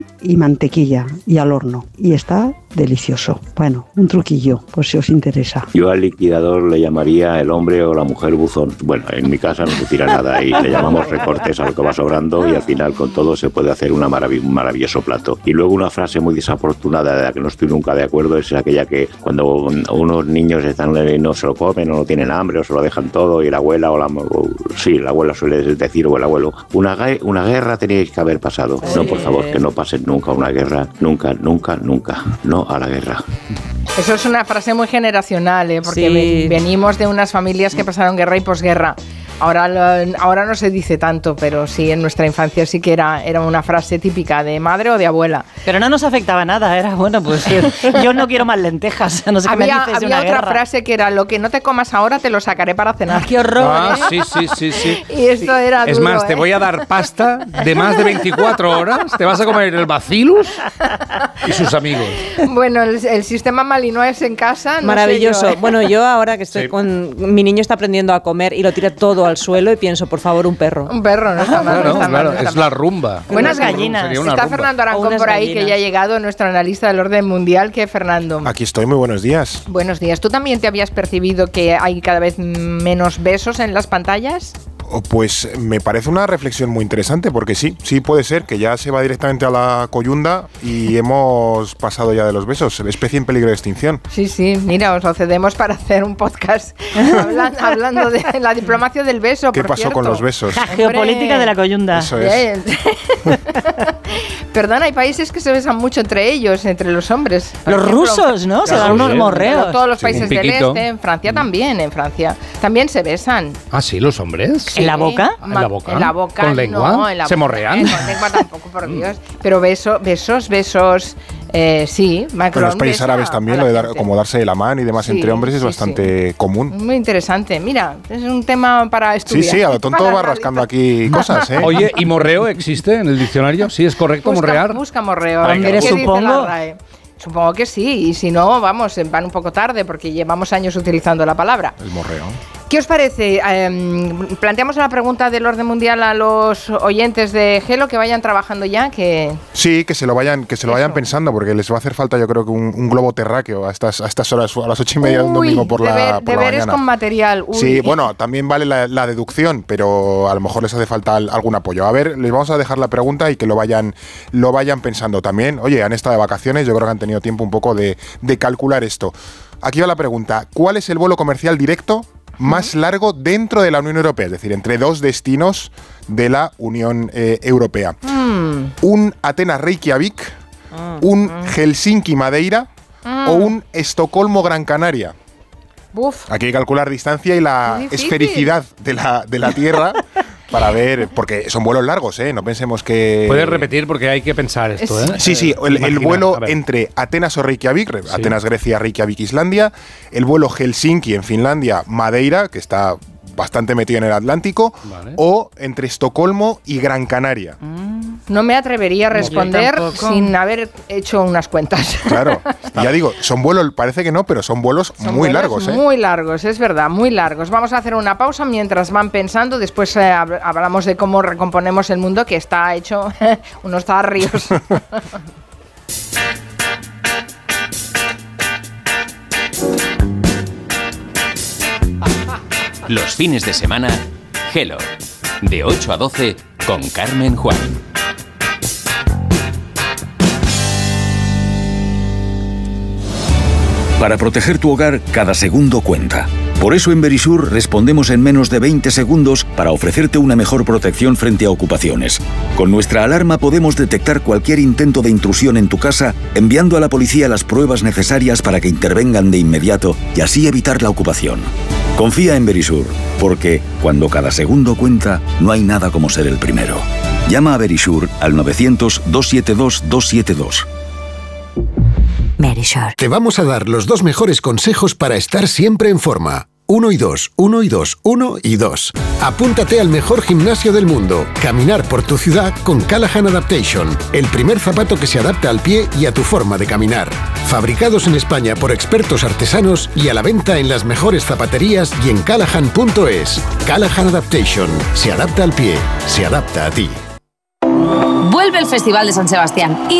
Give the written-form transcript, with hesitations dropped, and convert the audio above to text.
y mantequilla y al horno. Y está delicioso. Bueno, un truquillo, por si os interesa. Yo al liquidador le llamaría el hombre o la mujer buzón. Bueno, en mi casa no se tira nada y le llamamos recortes a lo que va sobrando y al final con todo se puede hacer un maravilloso plato. Y luego una frase muy desafortunada de la que no estoy nunca de acuerdo es aquella que cuando unos niños no se lo comen o no tienen hambre o se lo dejan todo y la abuela la abuela suele decir o el abuelo, una guerra teníais que haber pasado. No, por favor, que no pase nunca una guerra, nunca, no a la guerra. Eso es una frase muy generacional, porque venimos de unas familias que pasaron guerra y posguerra. Ahora no se dice tanto, pero sí, en nuestra infancia sí que era una frase típica de madre o de abuela. Pero no nos afectaba nada, era bueno, pues yo no quiero más lentejas, no sé qué me dices de una había otra guerra. frase que era, lo que no te comas ahora te lo sacaré para cenar. ¡Qué horror! Sí. Y esto era Es duro, más, te voy a dar pasta de más de 24 horas, te vas a comer el Bacillus y sus amigos. Bueno, el sistema Malinois en casa, no maravilloso. sé yo, Bueno, yo ahora que estoy mi niño está aprendiendo a comer y lo tira todo al suelo y pienso, por favor, un perro. Un perro, no está mal. Claro, es la rumba. Buenas gallinas. Está Fernando Arancón por ahí, que ya ha llegado, nuestro analista del orden mundial. ¿Qué, Fernando? Aquí estoy, muy buenos días. Buenos días. ¿Tú también te habías percibido que hay cada vez menos besos en las pantallas? Pues me parece una reflexión muy interesante, porque sí puede ser que ya se va directamente a la coyunda y hemos pasado ya de los besos, especie en peligro de extinción. Sí, mira, os lo cedemos para hacer un podcast hablando de la diplomacia del beso. ¿Qué pasó con los besos? La geopolítica de la coyunda. Eso es. Perdón, hay países que se besan mucho entre ellos, entre los hombres. Por los ejemplo, rusos, ¿no? Se dan unos morreos. Todos los países del piquito. este, en Francia también, también se besan. Ah, sí, los hombres. ¿En la boca? ¿En la boca? En la boca. ¿Con lengua? No, en la ¿Se boca, morrean? Con lengua tampoco, por Dios. Pero besos, sí. Macron En los países árabes también lo de como darse de la mano y demás Sí, entre hombres es sí, bastante común. Muy interesante. Mira, es un tema para estudiar. Sí, a lo tonto va rascando aquí cosas, ¿eh? Oye, ¿y morreo existe en el diccionario? ¿Sí es correcto morrear? Busca morreo. Venga, ¿Qué dice supongo. la RAE? Supongo que sí, y si no, vamos, van un poco tarde porque llevamos años utilizando la palabra. El morreo. ¿Qué os parece? Planteamos la pregunta del orden mundial a los oyentes de Gelo, que vayan trabajando ya, que... Sí, que se lo vayan pensando, porque les va a hacer falta, yo creo que un globo terráqueo a estas horas, a las 8:30 de un domingo por la deberes mañana. con material. Uy. Sí, bueno, también vale la deducción, pero a lo mejor les hace falta algún apoyo. A ver, les vamos a dejar la pregunta y que lo vayan pensando también. Oye, han estado de vacaciones, yo creo que han tenido tiempo un poco de calcular esto. Aquí va la pregunta: ¿cuál es el vuelo comercial directo más largo dentro de la Unión Europea? Es decir, entre dos destinos de la Unión Europea. ¿Un Atenas-Reykjavik, un Helsinki-Madeira o un Estocolmo-Gran Canaria? Uf. Aquí hay que calcular distancia y la esfericidad de la Tierra para ver, porque son vuelos largos, ¿eh? No pensemos que... Puedes repetir porque hay que pensar esto, ¿eh? Sí, el vuelo entre Atenas o Reykjavik, Atenas, Grecia, Reykjavik, Islandia, el vuelo Helsinki en Finlandia, Madeira, que está bastante metido en el Atlántico, vale, o entre Estocolmo y Gran Canaria. No me atrevería a responder sin haber hecho unas cuentas. Claro, ya digo, son vuelos, parece que no, pero son vuelos muy largos, ¿eh? Muy largos, es verdad, muy largos. Vamos a hacer una pausa mientras van pensando, después hablamos de cómo recomponemos el mundo, que está hecho unos zarrios. Los fines de semana, Gelo, de 8 a 12 con Carmen Juan. Para proteger tu hogar, cada segundo cuenta. Por eso en Verisur respondemos en menos de 20 segundos para ofrecerte una mejor protección frente a ocupaciones. Con nuestra alarma podemos detectar cualquier intento de intrusión en tu casa, enviando a la policía las pruebas necesarias para que intervengan de inmediato y así evitar la ocupación. Confía en Verisur, porque cuando cada segundo cuenta, no hay nada como ser el primero. Llama a Verisur al 900-272-272. Verisur. Te vamos a dar los dos mejores consejos para estar siempre en forma. 1 y 2, 1 y 2, 1 y 2. Apúntate al mejor gimnasio del mundo. Caminar por tu ciudad con Callahan Adaptation, el primer zapato que se adapta al pie y a tu forma de caminar. Fabricados en España por expertos artesanos y a la venta en las mejores zapaterías y en callahan.es. Callahan Adaptation. Se adapta al pie. Se adapta a ti. vuelve el Festival de San Sebastián.